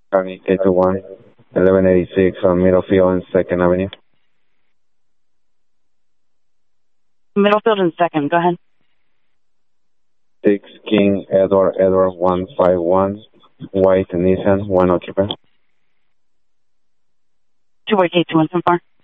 County K21, 1186 on Middlefield and 2nd Avenue. Middlefield and 2nd, go ahead. 6 King Edward 151, white Nissan, 1 occupant. 2 White K21 so far.